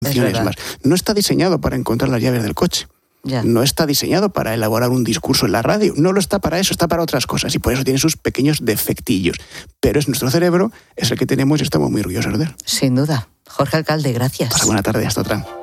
opciones más. No está diseñado para encontrar las llaves del coche. Ya. No está diseñado para elaborar un discurso en la radio. No lo está para eso, está para otras cosas. Y por eso tiene sus pequeños defectillos. Pero es nuestro cerebro, es el que tenemos y estamos muy orgullosos de él. Sin duda. Jorge Alcalde, gracias. Pasa buena tarde, hasta otra.